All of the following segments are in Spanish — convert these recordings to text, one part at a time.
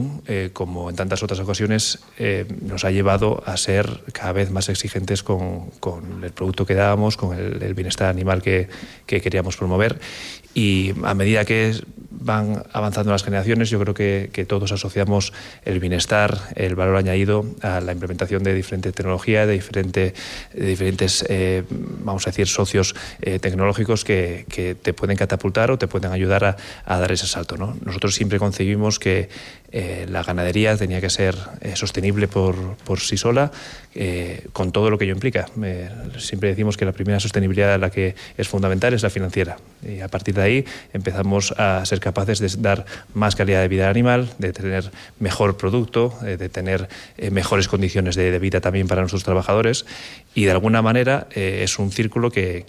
como en tantas otras ocasiones, nos ha llevado a ser cada vez más exigentes con el producto que dábamos, con el bienestar animal que queríamos promover. Y a medida que van avanzando las generaciones, yo creo que todos asociamos el bienestar, el valor añadido a la implementación de diferente tecnología, de diferentes vamos a decir, socios tecnológicos que te pueden catapultar o te pueden ayudar a dar ese salto, ¿no? Nosotros siempre concebimos que la ganadería tenía que ser sostenible por sí sola, con todo lo que ello implica. Siempre decimos que la primera sostenibilidad, la que es fundamental, es la financiera. Y a partir de ahí empezamos a ser capaces de dar más calidad de vida al animal, de tener mejor producto, de tener mejores condiciones de vida también para nuestros trabajadores, y de alguna manera es un círculo que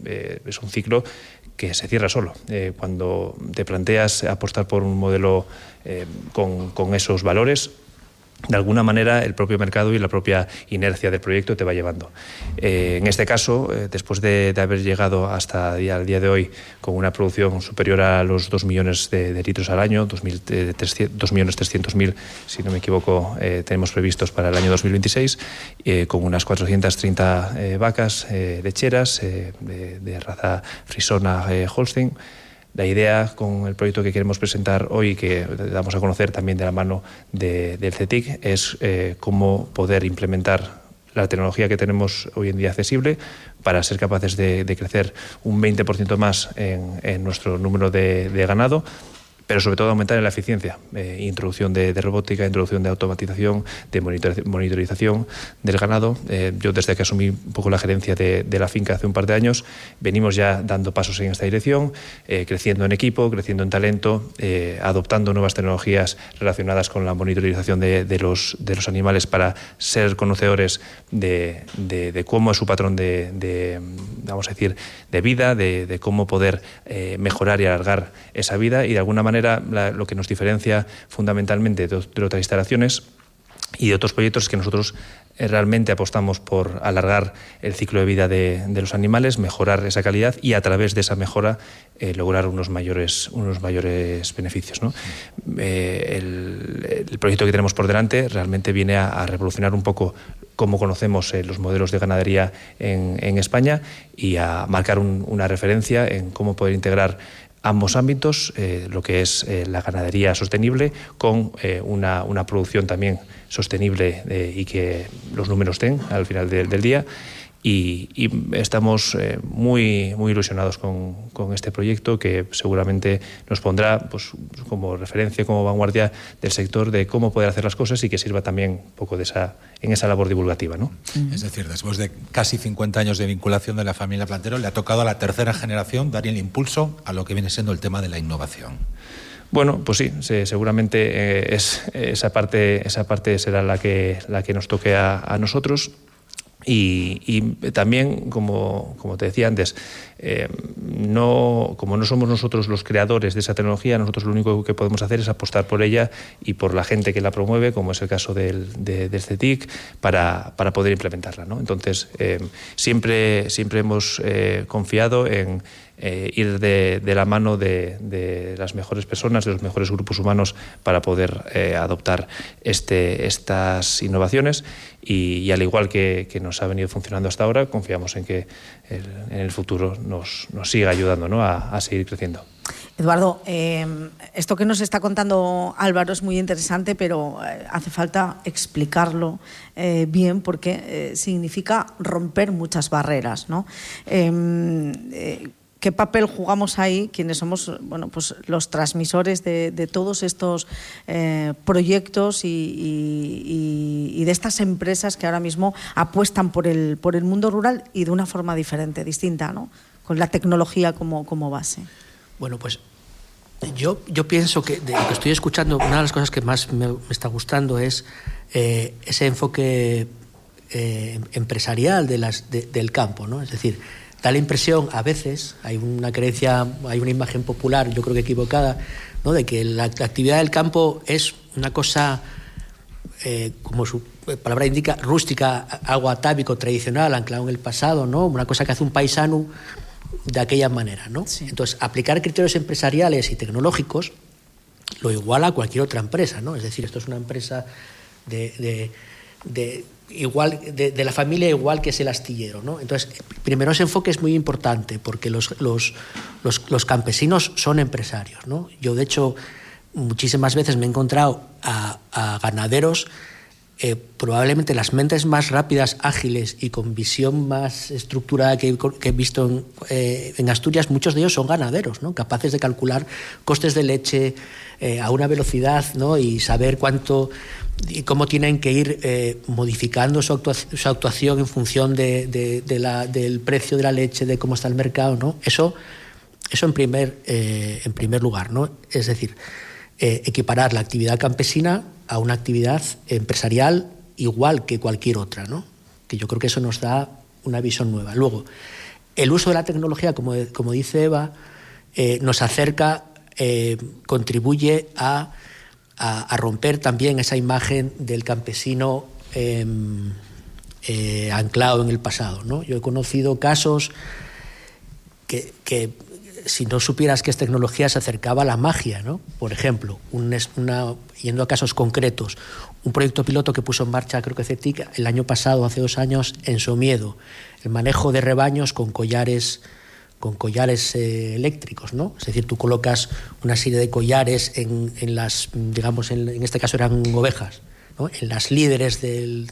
se cierra solo. Cuando te planteas apostar por un modelo con esos valores, de alguna manera el propio mercado y la propia inercia del proyecto te va llevando. En este caso, después de haber llegado hasta el día de hoy con una producción superior a los 2 millones de litros al año, 2.300.000, si no me equivoco, tenemos previstos para el año 2026, con unas 430 vacas lecheras de raza frisona Holstein. La idea con el proyecto que queremos presentar hoy, que damos a conocer también de la mano del CETIC, es cómo poder implementar la tecnología que tenemos hoy en día accesible para ser capaces de crecer un 20% más en nuestro número de ganado, pero sobre todo aumentar en la eficiencia, introducción de robótica, introducción de automatización, de monitorización del ganado. Yo desde que asumí un poco la gerencia de la finca hace un par de años, venimos ya dando pasos en esta dirección, creciendo en equipo, creciendo en talento, adoptando nuevas tecnologías relacionadas con la monitorización de los animales para ser conocedores de cómo es su patrón vamos a decir, de vida, de cómo poder mejorar y alargar esa vida, y de alguna manera lo que nos diferencia fundamentalmente de otras instalaciones y de otros proyectos es que nosotros realmente apostamos por alargar el ciclo de vida de los animales, mejorar esa calidad y a través de esa mejora lograr unos mayores beneficios, ¿no? El proyecto que tenemos por delante realmente viene a revolucionar un poco cómo conocemos los modelos de ganadería en España y a marcar una referencia en cómo poder integrar ambos ámbitos, lo que es la ganadería sostenible con una producción también sostenible y que los números den al final del día. Y estamos muy ilusionados con este proyecto, que seguramente nos pondrá pues, como referencia, como vanguardia del sector de cómo poder hacer las cosas y que sirva también un poco en esa labor divulgativa, ¿no? Es decir, después de casi 50 años de vinculación de la familia Platero, le ha tocado a la tercera generación dar el impulso a lo que viene siendo el tema de la innovación. Bueno, pues sí, seguramente esa parte será la que nos toque a nosotros. Y también, como te decía antes, como no somos nosotros los creadores de esa tecnología, nosotros lo único que podemos hacer es apostar por ella y por la gente que la promueve, como es el caso del CETIC, para poder implementarla, ¿no? Entonces, siempre hemos confiado en ir de la mano de las mejores personas, de los mejores grupos humanos para poder adoptar estas innovaciones y al igual que nos ha venido funcionando hasta ahora, confiamos en que en el futuro nos siga ayudando, ¿no? a seguir creciendo. Eduardo, esto que nos está contando Álvaro es muy interesante, pero hace falta explicarlo bien porque significa romper muchas barreras, ¿no? ¿Qué papel jugamos ahí quienes somos pues los transmisores de todos estos proyectos y de estas empresas que ahora mismo apuestan por el mundo rural y de una forma diferente, distinta, ¿no? Con la tecnología como base? Bueno, pues yo pienso que de lo que estoy escuchando, una de las cosas que más me está gustando es ese enfoque empresarial del campo, ¿no? Es decir, da la impresión, a veces, hay una creencia, hay una imagen popular, yo creo que equivocada, ¿no?, de que la actividad del campo es una cosa, como su palabra indica, rústica, algo atávico, tradicional, anclado en el pasado, ¿no? Una cosa que hace un paisano de aquella manera, ¿no? Sí. Entonces, aplicar criterios empresariales y tecnológicos lo iguala a cualquier otra empresa, ¿no? Es decir, esto es una empresa de la familia igual que es el astillero, ¿no? Entonces, primero ese enfoque es muy importante porque los campesinos son empresarios, ¿no? Yo, de hecho, muchísimas veces me he encontrado a ganaderos, probablemente las mentes más rápidas, ágiles y con visión más estructurada que he visto en Asturias. Muchos de ellos son ganaderos, ¿no? Capaces de calcular costes de leche a una velocidad, ¿no? Y saber cuánto y cómo tienen que ir modificando su actuación en función del precio de la leche, de cómo está el mercado, ¿no? Eso en primer lugar, ¿no? Es decir, equiparar la actividad campesina a una actividad empresarial igual que cualquier otra, ¿no? Que yo creo que eso nos da una visión nueva. Luego, el uso de la tecnología, como dice Eva, nos acerca, contribuye a romper también esa imagen del campesino anclado en el pasado, ¿no? Yo he conocido casos que si no supieras que es tecnología se acercaba a la magia, ¿no? Por ejemplo, yendo a casos concretos, un proyecto piloto que puso en marcha, creo que CETIC, el año pasado, hace 2 años, en Somiedo, el manejo de rebaños con collares eléctricos, ¿no? Es decir, tú colocas una serie de collares en las, digamos, en este caso eran ovejas, ¿no? En las líderes del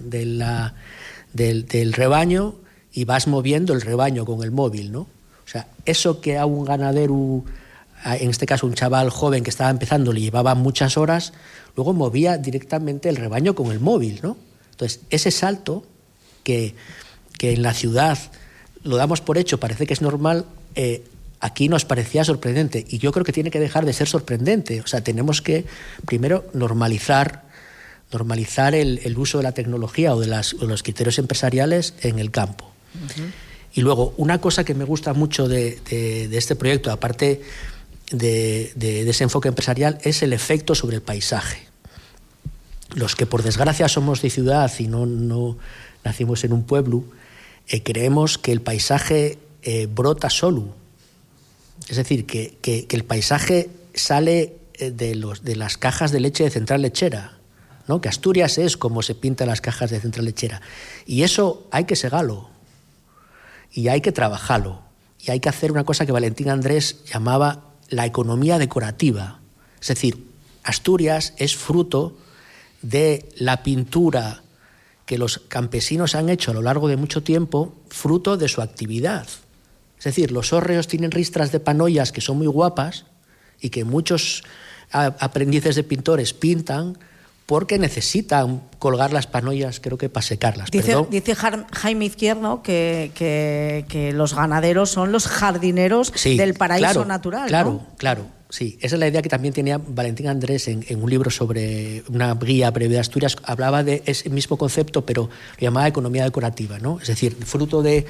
rebaño, y vas moviendo el rebaño con el móvil, ¿no? O sea, eso que a un ganadero, en este caso un chaval joven que estaba empezando, le llevaba muchas horas, luego movía directamente el rebaño con el móvil, ¿no? Entonces, ese salto que en la ciudad lo damos por hecho, parece que es normal, aquí nos parecía sorprendente, y yo creo que tiene que dejar de ser sorprendente. O sea, tenemos que primero normalizar el uso de la tecnología o de los criterios empresariales en el campo. Uh-huh. Y luego, una cosa que me gusta mucho de este proyecto, aparte de ese enfoque empresarial, es el efecto sobre el paisaje. Los que por desgracia somos de ciudad y no nacimos en un pueblo, creemos que el paisaje brota solo. Es decir, que el paisaje sale de las cajas de leche de Central Lechera, ¿no? Que Asturias es como se pintan las cajas de Central Lechera. Y eso hay que segarlo. Y hay que trabajarlo. Y hay que hacer una cosa que Valentín Andrés llamaba la economía decorativa. Es decir, Asturias es fruto de la pintura que los campesinos han hecho a lo largo de mucho tiempo, fruto de su actividad. Es decir, los hórreos tienen ristras de panoyas que son muy guapas y que muchos aprendices de pintores pintan porque necesitan colgar las panoyas, creo que para secarlas. Dice Jaime Izquierdo que los ganaderos son los jardineros del paraíso natural. Claro. Sí, esa es la idea que también tenía Valentín Andrés en un libro sobre una guía breve de Asturias. Hablaba de ese mismo concepto, pero lo llamaba economía decorativa, ¿no? Es decir, fruto de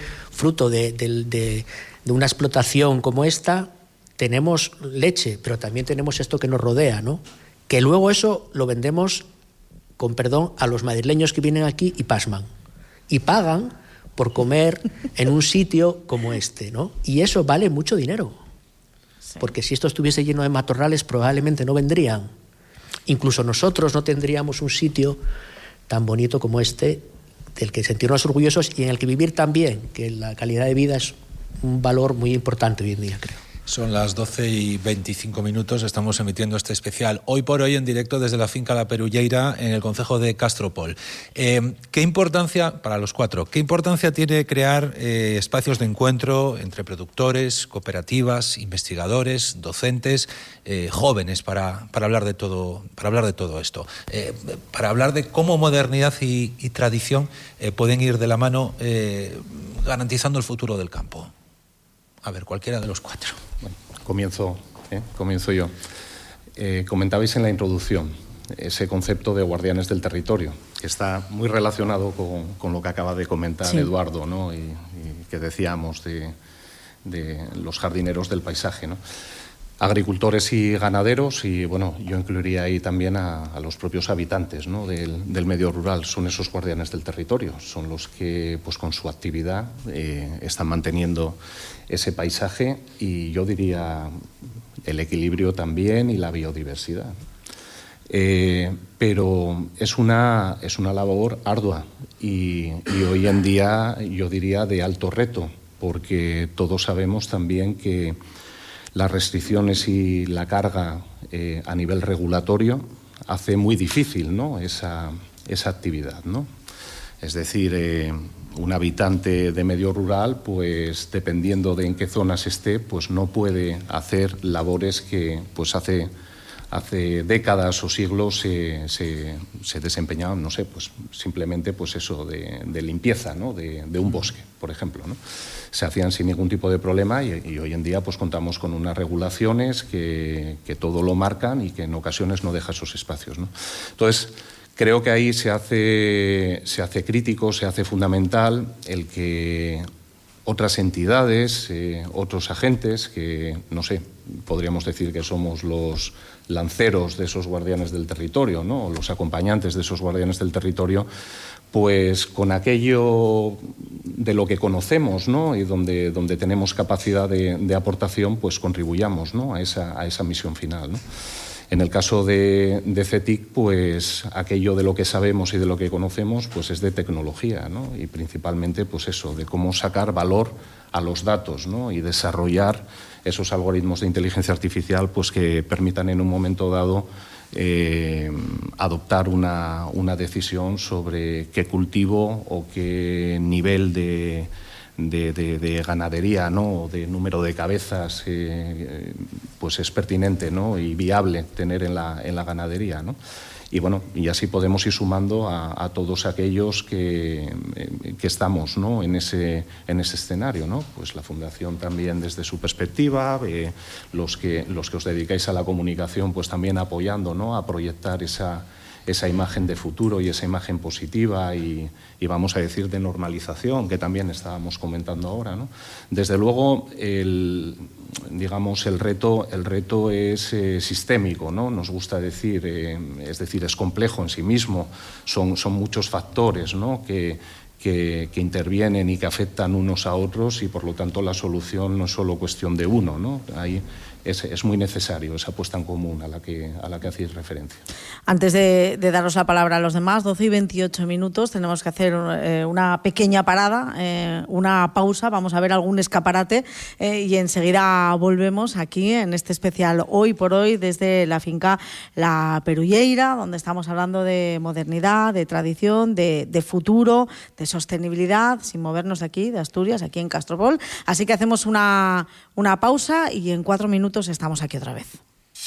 una explotación como esta, tenemos leche, pero también tenemos esto que nos rodea, ¿no? Que luego eso lo vendemos, con perdón, a los madrileños que vienen aquí y pasman. Y pagan por comer en un sitio como este, ¿no? Y eso vale mucho dinero. Sí. Porque si esto estuviese lleno de matorrales, probablemente no vendrían. Incluso nosotros no tendríamos un sitio tan bonito como este, del que sentirnos orgullosos y en el que vivir también, que la calidad de vida es un valor muy importante hoy en día, creo. Son las 12:25, estamos emitiendo este especial hoy por hoy en directo desde la finca La Perulleira en el concejo de Castropol. ¿Qué importancia, para los cuatro, qué importancia tiene crear espacios de encuentro entre productores, cooperativas, investigadores, docentes, jóvenes para hablar de todo esto? Para hablar de cómo modernidad y tradición pueden ir de la mano garantizando el futuro del campo. A ver, cualquiera de los cuatro. Bueno, comienzo yo. Comentabais en la introducción ese concepto de guardianes del territorio, que está muy relacionado con lo que acaba de comentar sí. Eduardo, ¿no? y que decíamos de los jardineros del paisaje, ¿no? Agricultores y ganaderos, y bueno, yo incluiría ahí también a los propios habitantes, ¿no? del medio rural. Son esos guardianes del territorio, son los que pues con su actividad están manteniendo ese paisaje, y yo diría el equilibrio también y la biodiversidad. Pero es una labor ardua y hoy en día yo diría de alto reto, porque todos sabemos también que las restricciones y la carga a nivel regulatorio hace muy difícil, ¿no?, esa actividad, ¿no? Es decir, un habitante de medio rural, pues dependiendo de en qué zonas esté, pues no puede hacer labores que pues hace décadas o siglos se desempeñaban, no sé, pues simplemente pues eso de limpieza, ¿no?, de un bosque, por ejemplo, ¿no? Se hacían sin ningún tipo de problema y hoy en día pues contamos con unas regulaciones que todo lo marcan y que en ocasiones no deja esos espacios, ¿no? Entonces, creo que ahí se hace crítico, se hace fundamental el que otras entidades, otros agentes que, no sé, podríamos decir que somos los lanceros de esos guardianes del territorio, ¿no?, o los acompañantes de esos guardianes del territorio, pues con aquello de lo que conocemos, ¿no?, y donde tenemos capacidad de aportación, pues contribuyamos, ¿no?, a esa misión final, ¿no? En el caso de CETIC, pues aquello de lo que sabemos y de lo que conocemos, pues es de tecnología, ¿no?, y principalmente pues eso, de cómo sacar valor a los datos, ¿no?, y desarrollar esos algoritmos de inteligencia artificial pues que permitan en un momento dado adoptar una decisión sobre qué cultivo o qué nivel de ganadería, ¿no?, o de número de cabezas pues es pertinente, ¿no?, y viable tener en la ganadería, ¿no? Y bueno, y así podemos ir sumando a todos aquellos que estamos, ¿no?, en ese escenario, ¿no? Pues la Fundación también desde su perspectiva, los que os dedicáis a la comunicación, pues también apoyando, ¿no?, a proyectar esa imagen de futuro y esa imagen positiva y vamos a decir de normalización, que también estábamos comentando ahora, ¿no? Desde luego, el reto es sistémico, ¿no? Nos gusta decir, es decir, es complejo en sí mismo, son muchos factores, ¿no?, que intervienen y que afectan unos a otros y por lo tanto la solución no es solo cuestión de uno, ¿no? Ahí es muy necesario esa puesta en común a la que hacéis referencia. Antes de daros la palabra a los demás, 12 y 28 minutos, tenemos que hacer una pequeña parada, una pausa, vamos a ver algún escaparate y enseguida volvemos aquí en este especial Hoy por Hoy desde la finca La Perulleira, donde estamos hablando de modernidad, de tradición, de futuro, de sostenibilidad, sin movernos de aquí, de Asturias, aquí en Castropol. Así que hacemos una pausa y en 4 minutos estamos aquí otra vez.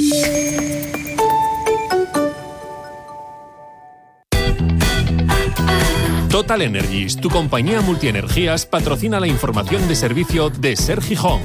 Total Energies, tu compañía multienergías, patrocina la información de servicio de Ser Gijón.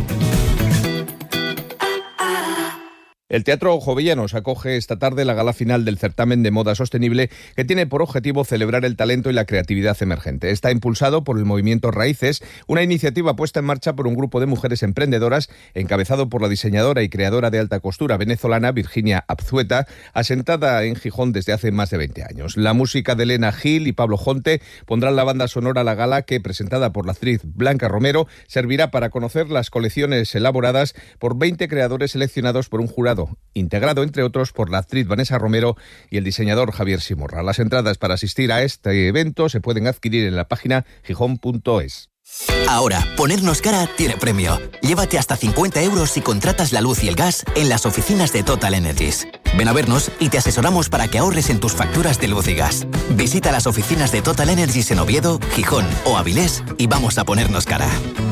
El Teatro Jovellanos acoge esta tarde la gala final del certamen de moda sostenible que tiene por objetivo celebrar el talento y la creatividad emergente. Está impulsado por el movimiento Raíces, una iniciativa puesta en marcha por un grupo de mujeres emprendedoras encabezado por la diseñadora y creadora de alta costura venezolana Virginia Abzueta, asentada en Gijón desde hace más de 20 años. La música de Elena Gil y Pablo Jonte pondrán la banda sonora a la gala que, presentada por la actriz Blanca Romero, servirá para conocer las colecciones elaboradas por 20 creadores seleccionados por un jurado integrado, entre otros, por la actriz Vanessa Romero y el diseñador Javier Simorra. Las entradas para asistir a este evento se pueden adquirir en la página gijón.es. Ahora, ponernos cara tiene premio. Llévate hasta 50 euros si contratas la luz y el gas en las oficinas de Total Energies. Ven a vernos y te asesoramos para que ahorres en tus facturas de luz y gas. Visita las oficinas de Total Energies en Oviedo, Gijón o Avilés y vamos a ponernos cara.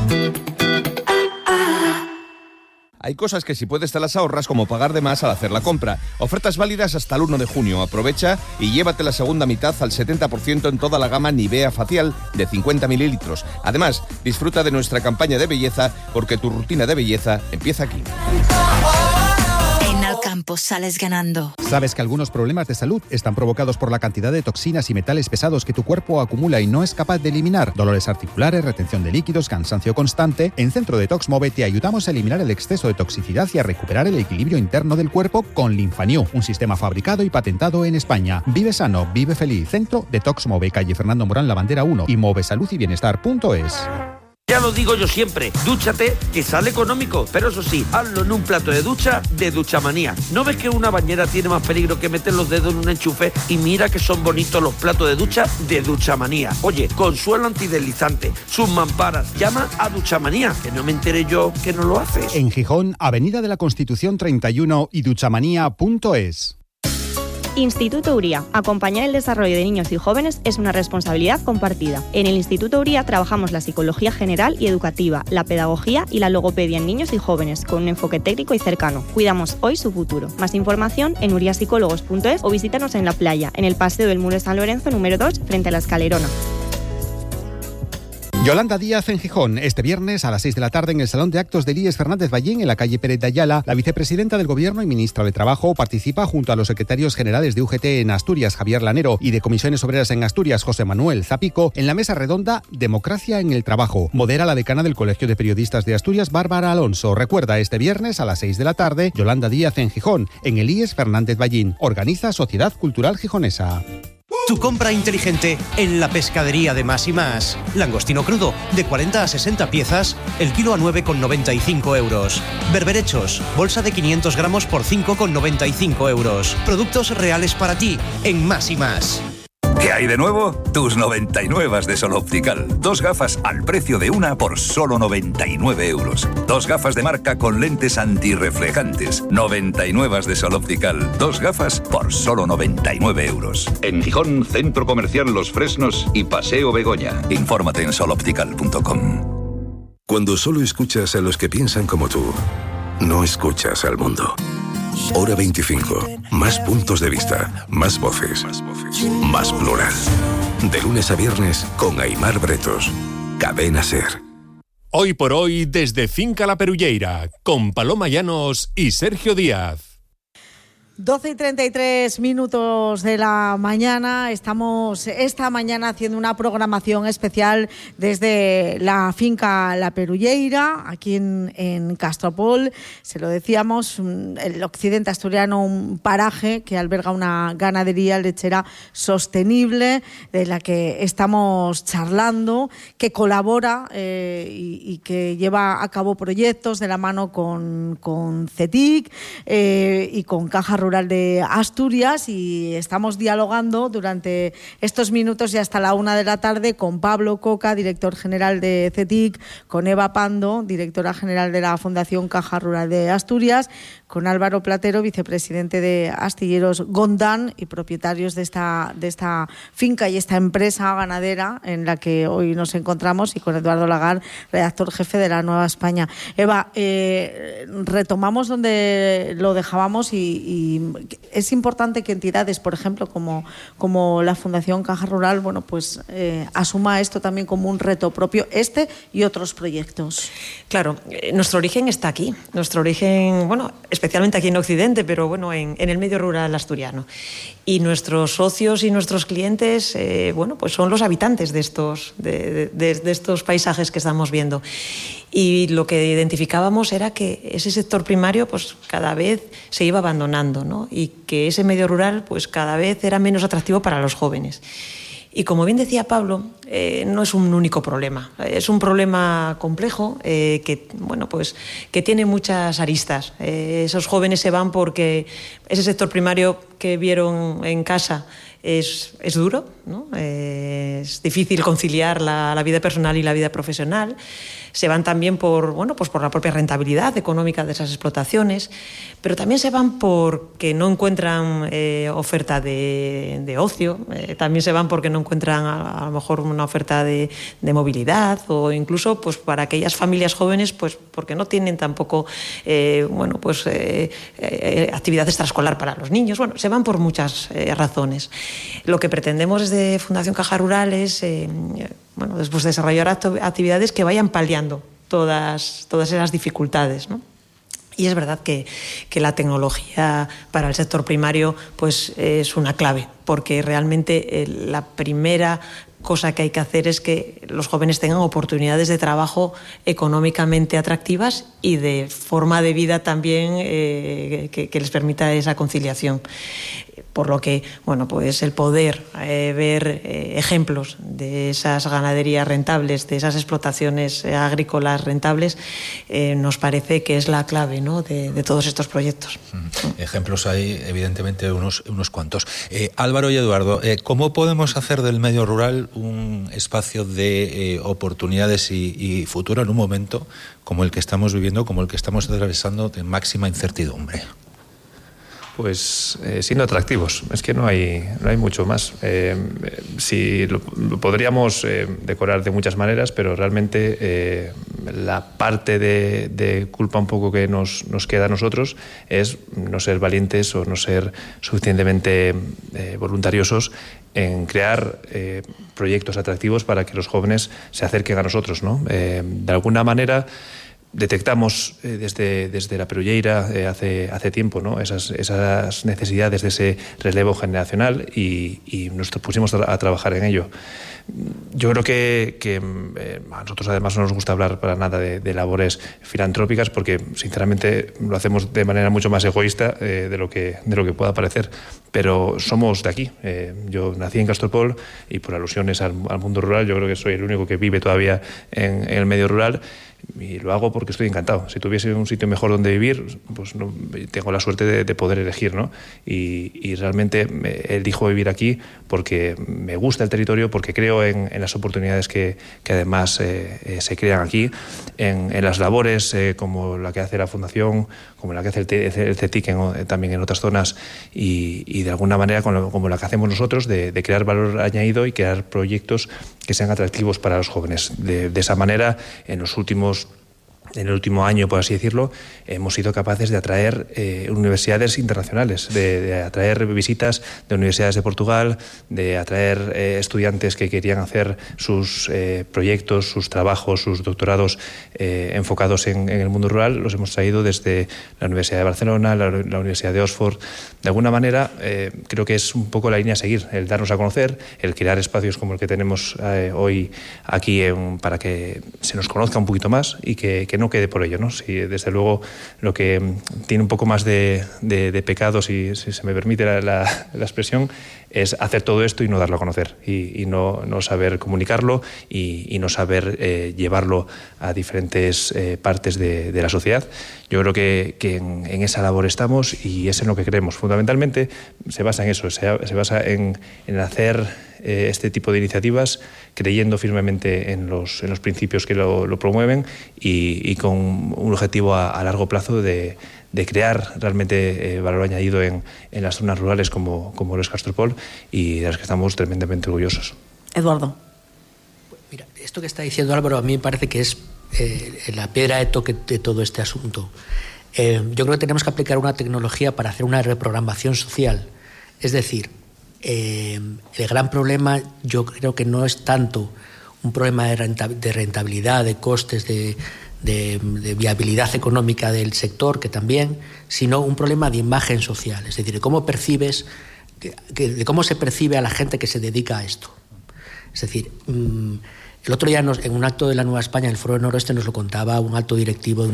Hay cosas que si puedes te las ahorras, como pagar de más al hacer la compra. Ofertas válidas hasta el 1 de junio. Aprovecha y llévate la segunda mitad al 70% en toda la gama Nivea facial de 50 mililitros. Además, disfruta de nuestra campaña de belleza, porque tu rutina de belleza empieza aquí. En Alcampo sales ganando. ¿Sabes que algunos problemas de salud están provocados por la cantidad de toxinas y metales pesados que tu cuerpo acumula y no es capaz de eliminar? Dolores articulares, retención de líquidos, cansancio constante. En Centro Detox Move te ayudamos a eliminar el exceso de toxicidad y a recuperar el equilibrio interno del cuerpo con Linfanew, un sistema fabricado y patentado en España. Vive sano, vive feliz. Centro Detox Move, calle Fernando Morán, La Bandera 1 y movesaludyBienestar.es. Ya lo digo yo siempre, dúchate que sale económico, pero eso sí, hazlo en un plato de ducha de Duchamanía. ¿No ves que una bañera tiene más peligro que meter los dedos en un enchufe? Y mira que son bonitos los platos de ducha de Duchamanía. Oye, con suelo antideslizante, sus mamparas, llama a Duchamanía, que no me enteré yo que no lo haces. En Gijón, Avenida de la Constitución 31 y duchamanía.es. Instituto Uría. Acompañar el desarrollo de niños y jóvenes es una responsabilidad compartida. En el Instituto Uría trabajamos la psicología general y educativa, la pedagogía y la logopedia en niños y jóvenes, con un enfoque técnico y cercano. Cuidamos hoy su futuro. Más información en uriapsicólogos.es o visítanos en la playa, en el Paseo del Muro de San Lorenzo número 2, frente a la Escalerona. Yolanda Díaz en Gijón. Este viernes a las 6 de la tarde en el Salón de Actos del IES Fernández Ballín, en la calle Pérez de Ayala, la vicepresidenta del Gobierno y ministra de Trabajo participa junto a los secretarios generales de UGT en Asturias, Javier Lanero, y de Comisiones Obreras en Asturias, José Manuel Zapico, en la mesa redonda Democracia en el Trabajo. Modera la decana del Colegio de Periodistas de Asturias, Bárbara Alonso. Recuerda, este viernes a las 6 de la tarde, Yolanda Díaz en Gijón, en el IES Fernández Ballín. Organiza Sociedad Cultural Gijonesa. Tu compra inteligente en la pescadería de Más y Más. Langostino crudo, de 40 a 60 piezas, el kilo a 9,95 euros. Berberechos, bolsa de 500 gramos por 5,95 euros. Productos reales para ti en Más y Más. ¿Qué hay de nuevo? Tus 99 de Sol Optical. 2 gafas al precio de una por solo 99 euros. 2 gafas de marca con lentes antirreflejantes. 99 de Sol Optical. 2 gafas por solo 99 euros. En Gijón, Centro Comercial Los Fresnos y Paseo Begoña. Infórmate en soloptical.com. Cuando solo escuchas a los que piensan como tú, no escuchas al mundo. Hora 25. Más puntos de vista, más voces, más plural. De lunes a viernes con Aimar Bretos. Cadena SER. Hoy por hoy desde Finca La Perulleira, con Paloma Llanos y Sergio Díaz. 12:33 de la mañana. Estamos esta mañana haciendo una programación especial desde la finca La Perulleira, aquí en Castropol. Se lo decíamos, el occidente asturiano, un paraje que alberga una ganadería lechera sostenible, de la que estamos charlando, que colabora y que lleva a cabo proyectos de la mano con CETIC y con Caja Rural de Asturias, y estamos dialogando durante estos minutos y hasta la 1 de la tarde con Pablo Coca, director general de CETIC, con Eva Pando, directora general de la Fundación Caja Rural de Asturias, con Álvaro Platero, vicepresidente de Astilleros Gondán y propietarios de esta finca y esta empresa ganadera en la que hoy nos encontramos, y con Eduardo Lagar, redactor jefe de La Nueva España. Eva, retomamos donde lo dejábamos y es importante que entidades, por ejemplo, como la Fundación Caja Rural, bueno, pues asuma esto también como un reto propio, este y otros proyectos. Claro, nuestro origen está aquí. Nuestro origen, bueno, especialmente aquí en Occidente, pero bueno, en el medio rural asturiano. Y nuestros socios y nuestros clientes, bueno, pues son los habitantes de estos paisajes que estamos viendo. Y lo que identificábamos era que ese sector primario pues cada vez se iba abandonando, ¿no? Y que ese medio rural pues cada vez era menos atractivo para los jóvenes. Y como bien decía Pablo, no es un único problema, es un problema complejo que tiene muchas aristas. Esos jóvenes se van porque ese sector primario que vieron en casa es duro, ¿no? Es difícil conciliar la vida personal y la vida profesional. Se van también por la propia rentabilidad económica de esas explotaciones, pero también se van porque no encuentran oferta de ocio, también se van porque no encuentran a lo mejor una oferta de movilidad, o incluso pues para aquellas familias jóvenes pues porque no tienen tampoco actividad extraescolar para los niños. Bueno, se van por muchas razones. Lo que pretendemos desde Fundación Caja Rural es después desarrollar actividades que vayan paliando todas esas dificultades, ¿no? Y es verdad que la tecnología para el sector primario pues es una clave, porque realmente la primera cosa que hay que hacer es que los jóvenes tengan oportunidades de trabajo económicamente atractivas y de forma de vida también que les permita esa conciliación. Por lo que, bueno, pues el poder ver ejemplos de esas ganaderías rentables, de esas explotaciones agrícolas rentables, nos parece que es la clave, ¿no?, de todos estos proyectos. Ejemplos hay, evidentemente, unos cuantos. Álvaro y Eduardo, ¿cómo podemos hacer del medio rural un espacio de oportunidades y futuro en un momento como el que estamos viviendo, como el que estamos atravesando, de máxima incertidumbre? Pues siendo atractivos, es que no hay mucho más. Sí, lo podríamos decorar de muchas maneras, pero realmente la parte de culpa un poco que nos queda a nosotros es no ser valientes o no ser suficientemente voluntariosos en crear proyectos atractivos para que los jóvenes se acerquen a nosotros, ¿no? De alguna manera detectamos desde la Perulleira hace tiempo, ¿no?, esas necesidades de ese relevo generacional y nos pusimos a trabajar en ello. Yo creo que a nosotros además no nos gusta hablar para nada de labores filantrópicas porque sinceramente lo hacemos de manera mucho más egoísta de lo que pueda parecer, pero somos de aquí. Yo nací en Castropol y por alusiones al mundo rural yo creo que soy el único que vive todavía en el medio rural. Y lo hago porque estoy encantado. Si tuviese un sitio mejor donde vivir, pues no, tengo la suerte de poder elegir, ¿no? Y realmente elijo vivir aquí porque me gusta el territorio, porque creo en las oportunidades que además se crean aquí, en las labores como la que hace la Fundación, como la que hace el CETIC también en otras zonas y de alguna manera como la que hacemos nosotros de crear valor añadido y crear proyectos que sean atractivos para los jóvenes. De esa manera, en el último año, por así decirlo, hemos sido capaces de atraer universidades internacionales, de atraer visitas de universidades de Portugal, de atraer estudiantes que querían hacer sus proyectos, sus trabajos, sus doctorados enfocados en el mundo rural. Los hemos traído desde la Universidad de Barcelona, la Universidad de Oxford. De alguna manera, creo que es un poco la línea a seguir, el darnos a conocer, el crear espacios como el que tenemos hoy aquí para que se nos conozca un poquito más y que no quede por ello, ¿no? Si desde luego lo que tiene un poco más de pecado, si se me permite la expresión, es hacer todo esto y no darlo a conocer y no saber comunicarlo y no saber llevarlo a diferentes partes de la sociedad. Yo creo que en esa labor estamos y es en lo que creemos. Fundamentalmente se basa en eso, se basa en hacer este tipo de iniciativas creyendo firmemente en los principios que lo promueven y con un objetivo a largo plazo de crear realmente valor añadido en las zonas rurales como lo es Castropol y de las que estamos tremendamente orgullosos. Eduardo. Mira, esto que está diciendo Álvaro a mí me parece que es la piedra de toque de todo este asunto. Yo creo que tenemos que aplicar una tecnología para hacer una reprogramación social. Es decir, el gran problema yo creo que no es tanto un problema de rentabilidad, de costes, de viabilidad económica del sector, que también, sino un problema de imagen social, es decir, de cómo percibes, de cómo se percibe a la gente que se dedica a esto. Es decir, el otro día en un acto de la Nueva España, el Foro del Noroeste, nos lo contaba un alto directivo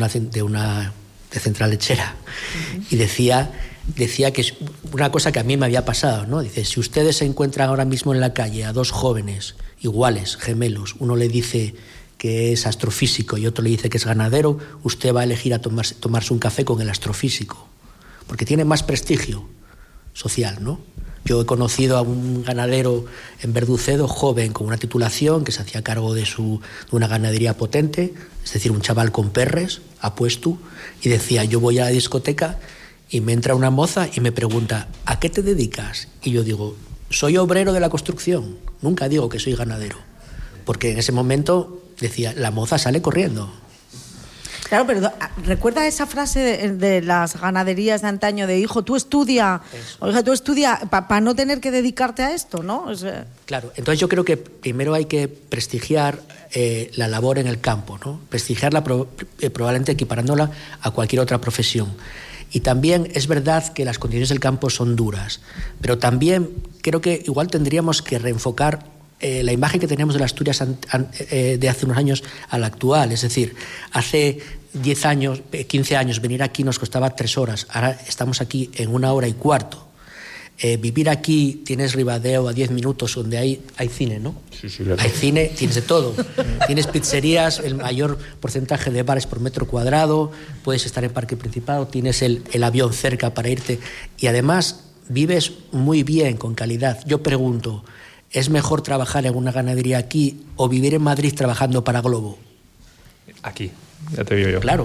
de Central Lechera, y decía que es una cosa que a mí me había pasado, ¿no? Dice, si ustedes se encuentran ahora mismo en la calle a dos jóvenes iguales, gemelos, uno le dice que es astrofísico y otro le dice que es ganadero, usted va a elegir a tomarse un café con el astrofísico, porque tiene más prestigio social, ¿no? Yo he conocido a un ganadero en Verducedo, joven, con una titulación, que se hacía cargo de una ganadería potente, es decir, un chaval con perres, apuesto, y decía, yo voy a la discoteca y me entra una moza y me pregunta, ¿a qué te dedicas? Y yo digo, soy obrero de la construcción, nunca digo que soy ganadero, porque en ese momento decía, la moza sale corriendo. Claro, pero recuerda esa frase de las ganaderías de antaño de hijo, tú estudia, o hija, tú estudia para no tener que dedicarte a esto, ¿no? Claro, entonces yo creo que primero hay que prestigiar la labor en el campo, ¿no? Prestigiarla probablemente equiparándola a cualquier otra profesión. Y también es verdad que las condiciones del campo son duras, pero también creo que igual tendríamos que reenfocar la imagen que teníamos de las Asturias de hace unos años a la actual. Es decir, hace 10 años, 15 años, venir aquí nos costaba 3 horas, ahora estamos aquí en 1 hora y cuarto. Vivir aquí, tienes Ribadeo a 10 minutos donde hay cine, ¿no? Sí, claro. Hay cine, tienes de todo. Tienes pizzerías, el mayor porcentaje de bares por metro cuadrado, puedes estar en Parque Principado, tienes el avión cerca para irte y además vives muy bien, con calidad. Yo pregunto, ¿es mejor trabajar en una ganadería aquí o vivir en Madrid trabajando para Globo? Aquí. Ya te digo yo. Claro.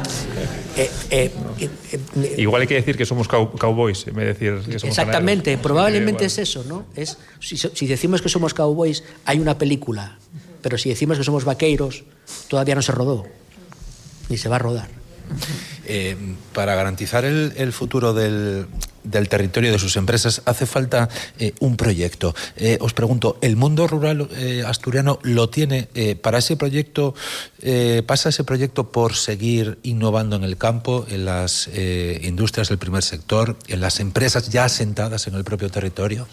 Igual hay que decir que somos cowboys, en vez de decir que somos exactamente, ganaderos. probablemente es eso, ¿no? Si decimos que somos cowboys, hay una película, pero si decimos que somos vaqueiros, todavía no se rodó, ni se va a rodar. Para garantizar el futuro del territorio de sus empresas hace falta un proyecto. Os pregunto, ¿el mundo rural asturiano lo tiene? ¿Para ese proyecto pasa ese proyecto por seguir innovando en el campo, en las industrias del primer sector, en las empresas ya asentadas en el propio territorio?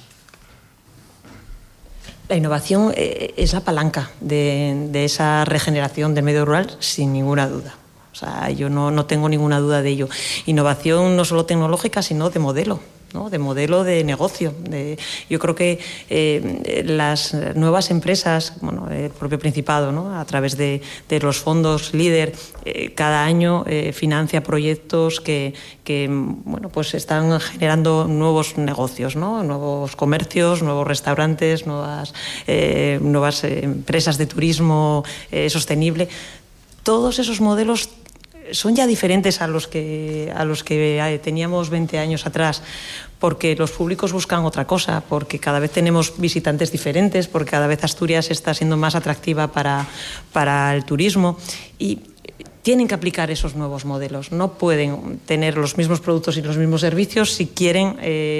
La innovación es la palanca de esa regeneración del medio rural, sin ninguna duda. O sea, yo no tengo ninguna duda de ello. Innovación no solo tecnológica, sino de modelo, ¿no? De modelo de negocio. Yo creo que las nuevas empresas, el propio Principado, ¿no? A través de los fondos LEADER, cada año financia proyectos que pues están generando nuevos negocios, ¿no? Nuevos comercios, nuevos restaurantes, nuevas empresas de turismo sostenible. Todos esos modelos son ya diferentes a los que teníamos 20 años atrás, porque los públicos buscan otra cosa, porque cada vez tenemos visitantes diferentes, porque cada vez Asturias está siendo más atractiva para el turismo y tienen que aplicar esos nuevos modelos. No pueden tener los mismos productos y los mismos servicios si quieren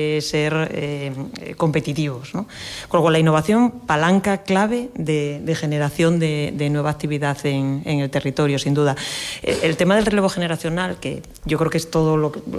ser competitivos, ¿no? Con lo cual, la innovación, palanca clave de generación de nueva actividad en el territorio, sin duda. El tema del relevo generacional, que yo creo que es todo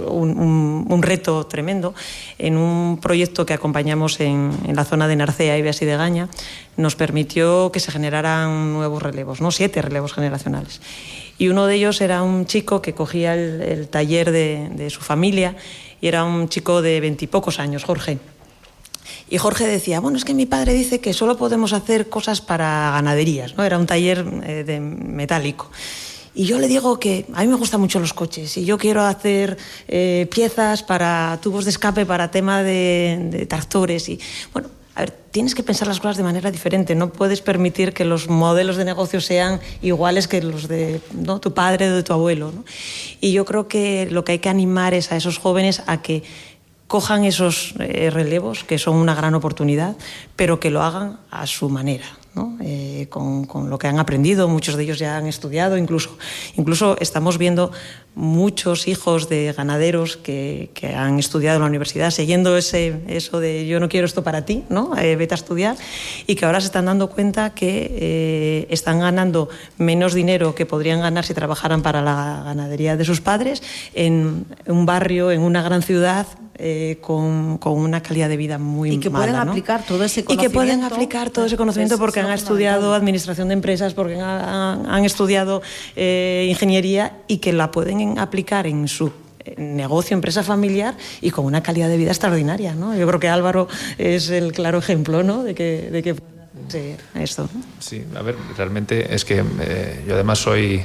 un reto tremendo, en un proyecto que acompañamos en la zona de Narcea, Ibeas y de Gaña, nos permitió que se generaran nuevos relevos, ¿no? 7 relevos generacionales. Y uno de ellos era un chico que cogía el taller de su familia y era un chico de 20 y pocos años, Jorge. Y Jorge decía, es que mi padre dice que solo podemos hacer cosas para ganaderías, ¿no? Era un taller de metálico. Y yo le digo que a mí me gustan mucho los coches y yo quiero hacer piezas para tubos de escape, para tema de tractores y a ver, tienes que pensar las cosas de manera diferente. No puedes permitir que los modelos de negocio sean iguales que los de tu padre o de tu abuelo, ¿no? Y yo creo que lo que hay que animar es a esos jóvenes a que cojan esos relevos, que son una gran oportunidad, pero que lo hagan a su manera, ¿no? Con lo que han aprendido. Muchos de ellos ya han estudiado, incluso estamos viendo muchos hijos de ganaderos que han estudiado en la universidad siguiendo eso de yo no quiero esto para ti, ¿no? Vete a estudiar, y que ahora se están dando cuenta que están ganando menos dinero que podrían ganar si trabajaran para la ganadería de sus padres en un barrio, en una gran ciudad, con una calidad de vida muy mala. Y que pueden aplicar todo ese conocimiento. Porque han estudiado administración de empresas, porque han estudiado ingeniería y que la pueden aplicar en su negocio, empresa familiar y con una calidad de vida extraordinaria, ¿no? Yo creo que Álvaro es el claro ejemplo, ¿no? de que puede ser esto, ¿no? Sí, a ver, realmente es que yo además soy...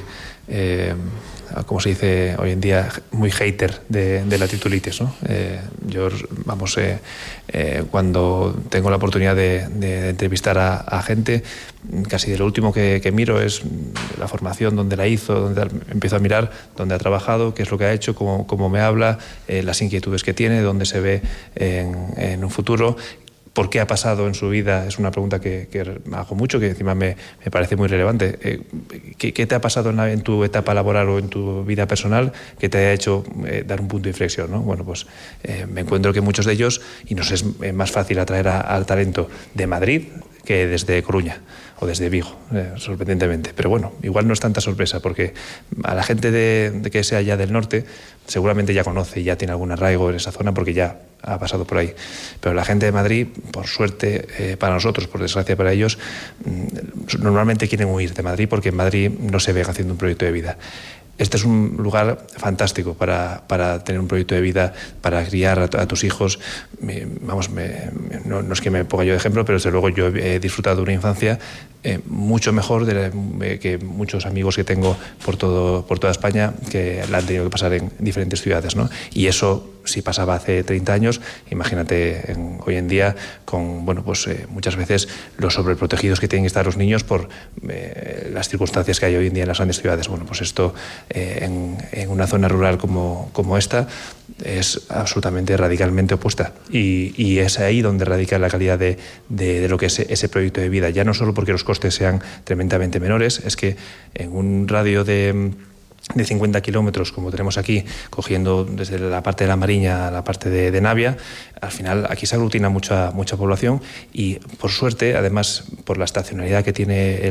como se dice hoy en día, muy hater de la titulitis, ¿no? Yo, cuando tengo la oportunidad de entrevistar a gente, casi de lo último que miro es la formación, dónde la hizo, donde empiezo a mirar dónde ha trabajado, qué es lo que ha hecho, cómo me habla, las inquietudes que tiene, dónde se ve en un futuro. ¿Por qué ha pasado en su vida? Es una pregunta que hago mucho, que encima me parece muy relevante. ¿Qué te ha pasado en tu etapa laboral o en tu vida personal que te haya hecho dar un punto de inflexión, ¿no? Bueno, pues me encuentro que muchos de ellos, y nos es más fácil atraer al talento de Madrid que desde Coruña o desde Vigo, sorprendentemente. Pero bueno, igual no es tanta sorpresa, porque a la gente de que sea ya del norte seguramente ya conoce y ya tiene algún arraigo en esa zona porque ya ha pasado por ahí. Pero la gente de Madrid, por suerte para nosotros, por desgracia para ellos, normalmente quieren huir de Madrid porque en Madrid no se ven haciendo un proyecto de vida. este es un lugar fantástico para tener un proyecto de vida, para criar a tus hijos. No es que me ponga yo de ejemplo, pero desde luego yo he disfrutado de una infancia mucho mejor que muchos amigos que tengo por toda España, que la han tenido que pasar en diferentes ciudades, ¿no? Y eso, si pasaba hace 30 años, imagínate hoy en día con muchas veces los sobreprotegidos que tienen que estar los niños por las circunstancias que hay hoy en día en las grandes ciudades. Bueno, pues esto en una zona rural como esta es absolutamente radicalmente opuesta, y es ahí donde radica la calidad de lo que es ese proyecto de vida, ya no solo porque los costes sean tremendamente menores, es que en un radio de 50 kilómetros, como tenemos aquí, cogiendo desde la parte de La Mariña a la parte de Navia, al final aquí se aglutina mucha población, y por suerte, además, por la estacionalidad que tiene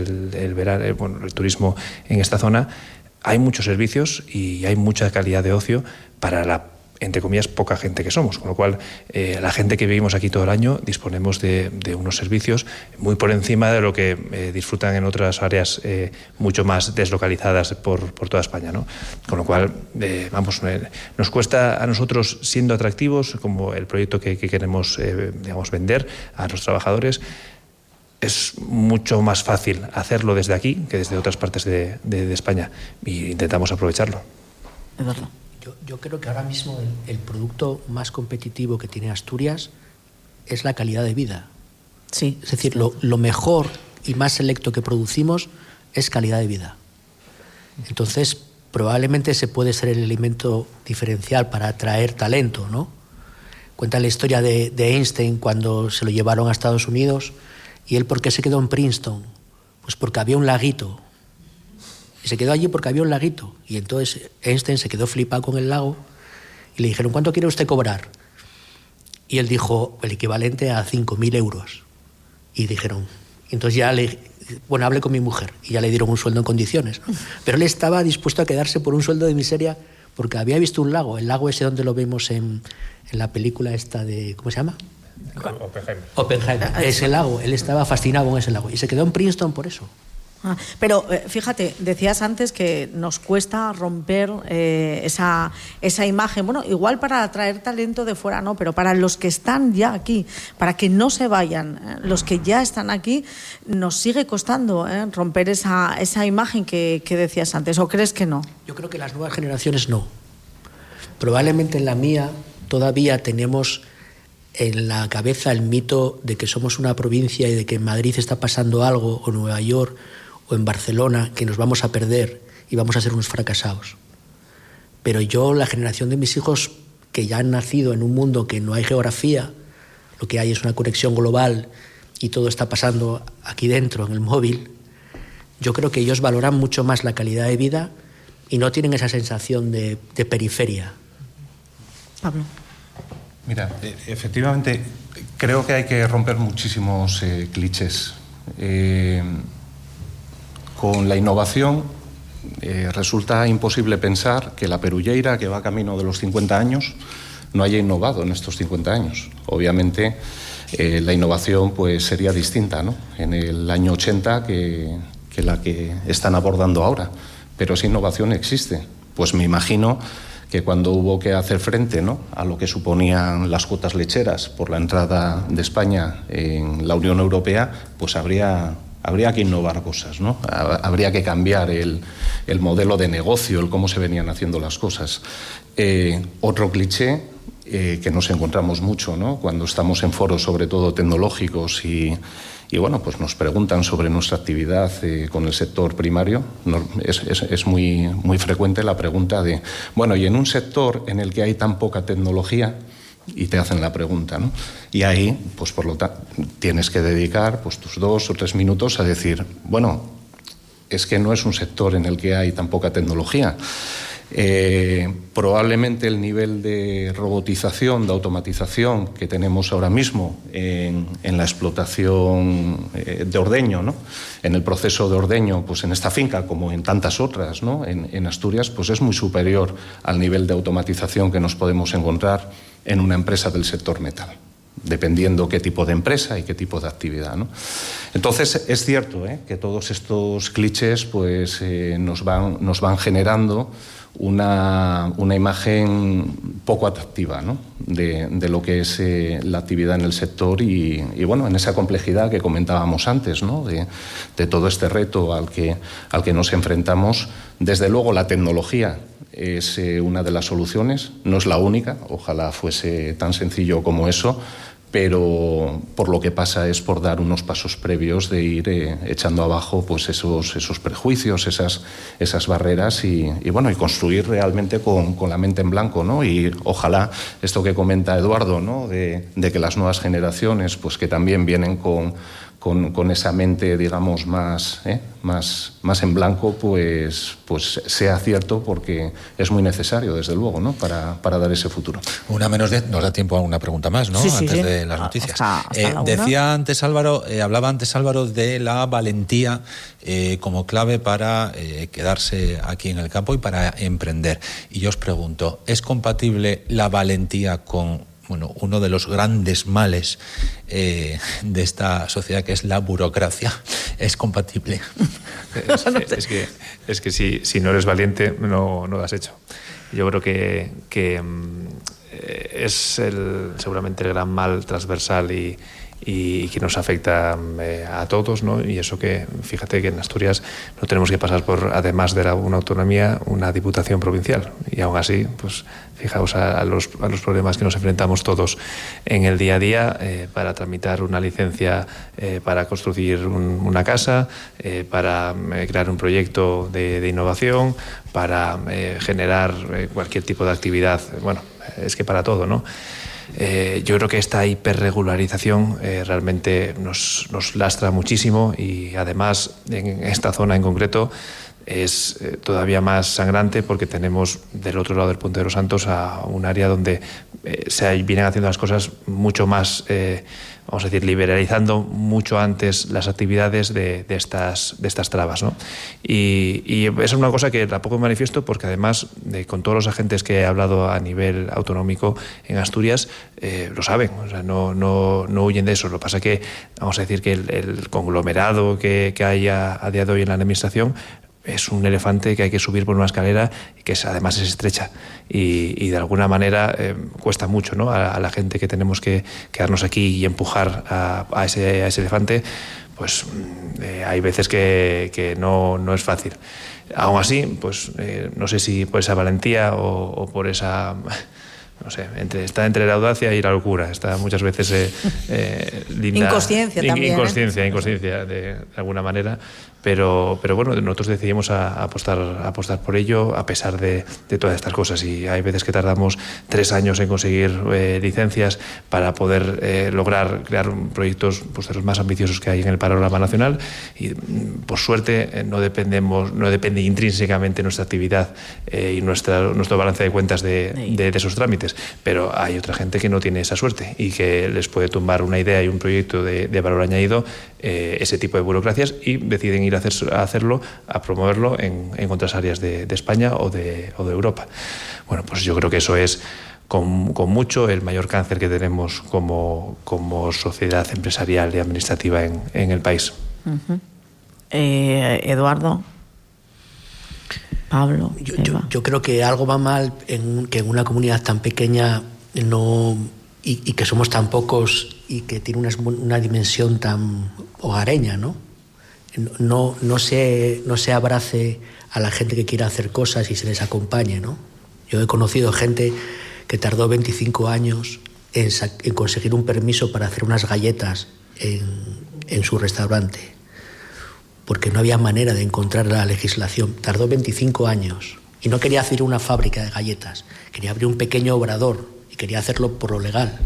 el turismo en esta zona, hay muchos servicios y hay mucha calidad de ocio para la, entre comillas, poca gente que somos, con lo cual la gente que vivimos aquí todo el año disponemos de unos servicios muy por encima de lo que disfrutan en otras áreas mucho más deslocalizadas por toda España, ¿no? Con lo cual, nos cuesta a nosotros, siendo atractivos, como el proyecto que queremos vender a los trabajadores, es mucho más fácil hacerlo desde aquí que desde otras partes de España, y intentamos aprovecharlo. Eduardo. Yo creo que ahora mismo el producto más competitivo que tiene Asturias es la calidad de vida. Sí. Es decir, lo mejor y más selecto que producimos es calidad de vida. Entonces, probablemente ese puede ser el elemento diferencial para atraer talento, ¿no? Cuenta la historia de Einstein cuando se lo llevaron a Estados Unidos, y él, ¿por qué se quedó en Princeton? Pues porque había un laguito. Y se quedó allí porque había un laguito. Y entonces Einstein se quedó flipado con el lago y le dijeron, ¿cuánto quiere usted cobrar? Y él dijo, el equivalente a 5.000 euros. Y dijeron, entonces ya hablé con mi mujer y ya le dieron un sueldo en condiciones, ¿no? Pero él estaba dispuesto a quedarse por un sueldo de miseria porque había visto un lago, el lago ese donde lo vemos en la película esta de, ¿cómo se llama? Oppenheimer. Ese lago, él estaba fascinado con ese lago y se quedó en Princeton por eso. Pero fíjate, decías antes que nos cuesta romper esa imagen. Bueno, igual para atraer talento de fuera no, pero para los que están ya aquí, para que no se vayan, los que ya están aquí, nos sigue costando romper esa imagen que decías antes. ¿O crees que no? Yo creo que las nuevas generaciones no. Probablemente en la mía todavía tenemos en la cabeza el mito de que somos una provincia y de que en Madrid está pasando algo, o Nueva York, o en Barcelona, que nos vamos a perder y vamos a ser unos fracasados. Pero yo, la generación de mis hijos, que ya han nacido en un mundo que no hay geografía, lo que hay es una conexión global y todo está pasando aquí dentro, en el móvil, yo creo que ellos valoran mucho más la calidad de vida y no tienen esa sensación de periferia. Pablo. Mira, efectivamente, creo que hay que romper muchísimos clichés. Con la innovación resulta imposible pensar que la Perulleira, que va camino de los 50 años, no haya innovado en estos 50 años. Obviamente la innovación pues sería distinta, ¿no?, en el año 80 que la que están abordando ahora, pero esa innovación existe. Pues me imagino que cuando hubo que hacer frente, ¿no?, a lo que suponían las cuotas lecheras por la entrada de España en la Unión Europea, pues habría que innovar cosas, ¿no? Habría que cambiar el modelo de negocio, el cómo se venían haciendo las cosas. Otro cliché que nos encontramos mucho, ¿no?, cuando estamos en foros, sobre todo tecnológicos, y bueno, pues nos preguntan sobre nuestra actividad con el sector primario. Es muy, muy frecuente la pregunta de, bueno, y en un sector en el que hay tan poca tecnología, y te hacen la pregunta, ¿no? Y ahí, pues por lo tanto, tienes que dedicar pues tus 2 o 3 minutos a decir, bueno, es que no es un sector en el que hay tan poca tecnología. Probablemente el nivel de robotización, de automatización que tenemos ahora mismo en la explotación de ordeño, ¿no?, en el proceso de ordeño, pues en esta finca como en tantas otras, ¿no?, en Asturias, pues es muy superior al nivel de automatización que nos podemos encontrar en una empresa del sector metal. dependiendo qué tipo de empresa y qué tipo de actividad, ¿no? Entonces, es cierto que todos estos clichés pues, nos van generando una imagen poco atractiva, ¿no? de lo que es la actividad en el sector y bueno, en esa complejidad que comentábamos antes, ¿no? de todo este reto al que nos enfrentamos. Desde luego la tecnología es una de las soluciones, no es la única, ojalá fuese tan sencillo como eso, pero por lo que pasa es por dar unos pasos previos de ir echando abajo pues esos prejuicios, esas barreras y bueno, y construir realmente con la mente en blanco, ¿no? Y ojalá esto que comenta Eduardo, ¿no? de que las nuevas generaciones pues que también vienen con esa mente, digamos, más en blanco, pues sea cierto, porque es muy necesario, desde luego, ¿no? para dar ese futuro. 1:10, nos da tiempo a una pregunta más, ¿no? Sí, antes de las noticias. Hasta la Decía antes Álvaro, hablaba antes Álvaro de la valentía como clave para quedarse aquí en el campo y para emprender. Y yo os pregunto, ¿es compatible la valentía con uno de los grandes males de esta sociedad, que es la burocracia? ¿Es compatible? Es que si no eres valiente, no lo has hecho. Yo creo que es seguramente el gran mal transversal y que nos afecta a todos, ¿no? Y eso que, fíjate que en Asturias no tenemos que pasar por, además de una autonomía, una diputación provincial. Y aún así, pues fijaos a los problemas que nos enfrentamos todos en el día a día para tramitar una licencia para construir una casa, para crear un proyecto de innovación, para generar cualquier tipo de actividad. Bueno, es que para todo, ¿no? Yo creo que esta hiperregularización realmente nos lastra muchísimo y además en esta zona en concreto es todavía más sangrante porque tenemos del otro lado del Puente de los Santos a un área donde se vienen haciendo las cosas mucho más, vamos a decir, liberalizando mucho antes las actividades de estas trabas, ¿no? Y es una cosa que la pongo en manifiesto porque además con todos los agentes que he hablado a nivel autonómico en Asturias lo saben, o sea, no huyen de eso. Lo que pasa es que, vamos a decir, que el conglomerado que hay a día de hoy en la administración es un elefante que hay que subir por una escalera y que además es estrecha y de alguna manera cuesta mucho, ¿no? A la gente que tenemos que quedarnos aquí y empujar a ese elefante, pues hay veces que no es fácil. Aún así, pues no sé si por esa valentía o por esa... No sé, está entre la audacia y la locura. Está muchas veces linda. Inconsciencia también. Inconsciencia de alguna manera. Pero bueno, nosotros decidimos apostar por ello a pesar de todas estas cosas. Y hay veces que tardamos 3 años en conseguir licencias para poder lograr crear proyectos pues, de los más ambiciosos que hay en el panorama nacional. Y por suerte no depende intrínsecamente nuestra actividad y nuestro balance de cuentas de esos trámites. Pero hay otra gente que no tiene esa suerte y que les puede tumbar una idea y un proyecto de valor añadido ese tipo de burocracias y deciden ir a hacerlo, a promoverlo en otras áreas de España o de Europa. Bueno, pues yo creo que eso es con mucho el mayor cáncer que tenemos como sociedad empresarial y administrativa en el país. Uh-huh. Eduardo, Pablo, yo creo que algo va mal que en una comunidad tan pequeña y que somos tan pocos y que tiene una dimensión tan hogareña, ¿no? No se abrace a la gente que quiera hacer cosas y se les acompañe, ¿no? Yo he conocido gente que tardó 25 años en conseguir un permiso para hacer unas galletas en su restaurante, porque no había manera de encontrar la legislación. Tardó 25 años y no quería hacer una fábrica de galletas, quería abrir un pequeño obrador y quería hacerlo por lo legal.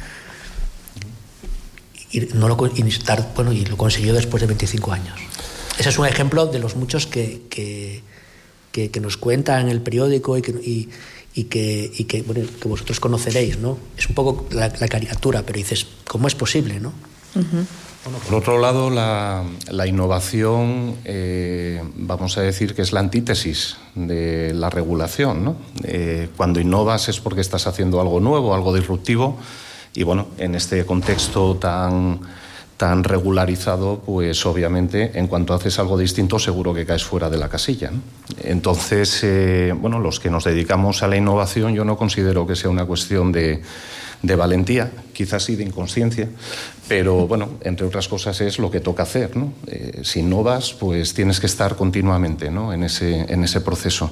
Y lo consiguió después de 25 años. Ese es un ejemplo de los muchos que nos cuentan en el periódico y que vosotros conoceréis, ¿no? Es un poco la caricatura, pero dices, ¿cómo es posible, no? Uh-huh. Bueno, por otro lado, la innovación, vamos a decir que es la antítesis de la regulación, ¿no? Cuando innovas es porque estás haciendo algo nuevo, algo disruptivo, Y bueno, en este contexto tan regularizado, pues obviamente en cuanto haces algo distinto seguro que caes fuera de la casilla, ¿no? Entonces, bueno, los que nos dedicamos a la innovación, yo no considero que sea una cuestión de valentía, quizás sí de inconsciencia, pero bueno, entre otras cosas es lo que toca hacer, ¿no? Si innovas, pues tienes que estar continuamente, ¿no?, en ese proceso.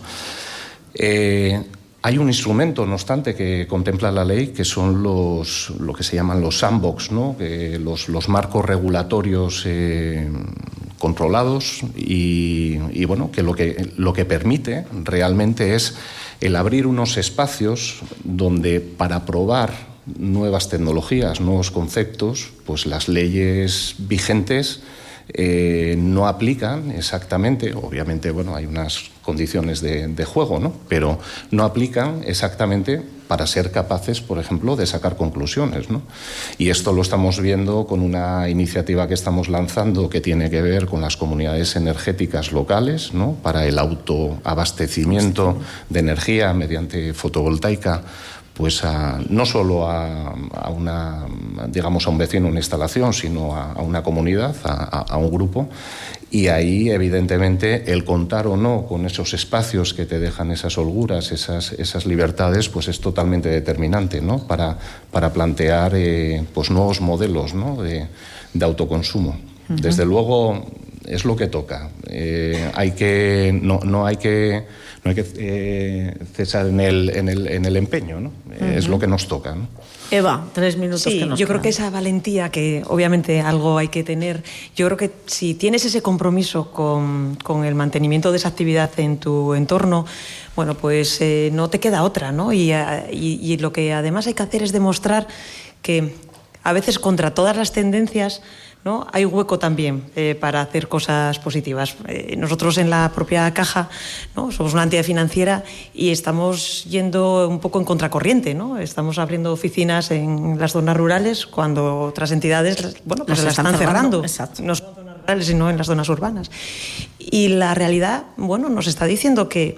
Hay un instrumento, no obstante, que contempla la ley, que son lo que se llaman los sandbox, ¿no?, los marcos regulatorios controlados y bueno, que lo que permite realmente es el abrir unos espacios donde para probar nuevas tecnologías, nuevos conceptos, pues las leyes vigentes no aplican exactamente, obviamente, bueno, hay unas condiciones de juego, ¿no?, pero no aplican exactamente para ser capaces, por ejemplo, de sacar conclusiones, ¿no? Y esto lo estamos viendo con una iniciativa que estamos lanzando que tiene que ver con las comunidades energéticas locales, ¿no?, para el autoabastecimiento de energía mediante fotovoltaica, pues no solo a un vecino, una instalación, sino a una comunidad, a un grupo. Y ahí, evidentemente, el contar o no con esos espacios que te dejan esas holguras, esas libertades, pues es totalmente determinante, ¿no?, para plantear pues nuevos modelos, ¿no?, de autoconsumo. Desde luego es lo que toca. No hay que cesar en el empeño, ¿no? Es lo que nos toca, ¿no? Eva, 3 minutos. Sí, que nos yo creo quedan. que esa valentía, que obviamente algo hay que tener, yo creo que si tienes ese compromiso con el mantenimiento de esa actividad en tu entorno, bueno, pues no te queda otra, ¿no? Y lo que además hay que hacer es demostrar que a veces contra todas las tendencias, ¿no?, hay hueco también para hacer cosas positivas. Nosotros en la propia Caja, ¿no?, somos una entidad financiera y estamos yendo un poco en contracorriente, ¿no? Estamos abriendo oficinas en las zonas rurales cuando otras entidades, bueno, pues las están cerrando. Exacto. No son zonas rurales, sino en las zonas urbanas. Y la realidad, bueno, nos está diciendo que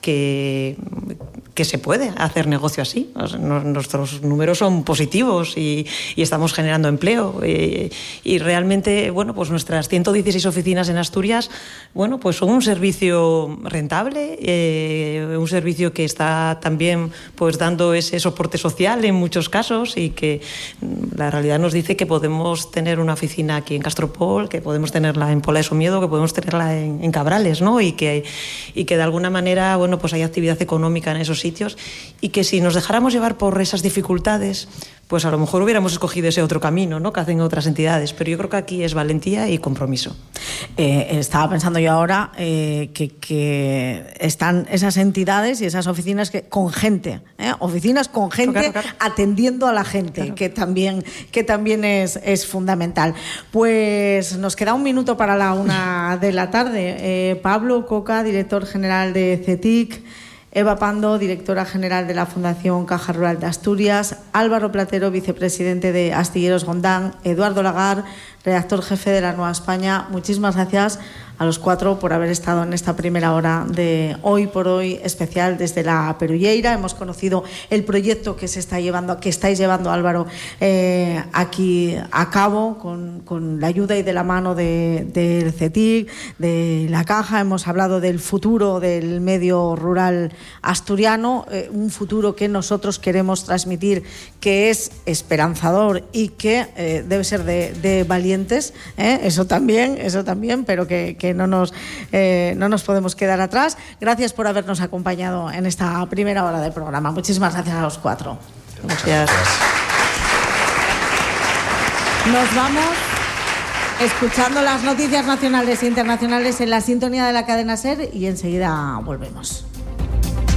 se puede hacer negocio así. Nuestros números son positivos y estamos generando empleo. Y realmente, bueno, pues nuestras 116 oficinas en Asturias, bueno, pues son un servicio rentable, un servicio que está también pues dando ese soporte social en muchos casos, y que la realidad nos dice que podemos tener una oficina aquí en Castropol, que podemos tenerla en Pola de Somiedo, que podemos tenerla en Cabrales, ¿no? Y que de alguna manera, bueno, pues hay actividad económica en esos sitios, y que si nos dejáramos llevar por esas dificultades, pues a lo mejor hubiéramos escogido ese otro camino, ¿no?, que hacen otras entidades. Pero yo creo que aquí es valentía y compromiso. Estaba pensando yo ahora que están esas entidades y esas oficinas con gente, oficinas con gente, claro. Atendiendo a la gente, claro. que también es fundamental. Pues nos queda 1 minuto para la 1 de la tarde. Pablo Coca, director general de CETIC, Eva Pando, directora general de la Fundación Caja Rural de Asturias, Álvaro Platero, vicepresidente de Astilleros Gondán, Eduardo Lagar, redactor jefe de La Nueva España. Muchísimas gracias a los 4 por haber estado en esta primera hora de Hoy por Hoy especial desde la Perulleira. Hemos conocido el proyecto que estáis llevando, Álvaro, aquí a cabo con la ayuda y de la mano del CETIC, de la Caja. Hemos hablado del futuro del medio rural asturiano, un futuro que nosotros queremos transmitir, que es esperanzador y que debe ser de valientes, eso también, pero que no nos podemos quedar atrás. Gracias por habernos acompañado en esta primera hora del programa. Muchísimas gracias a los 4. Gracias. Nos vamos escuchando las noticias nacionales e internacionales en la sintonía de la cadena SER y enseguida volvemos.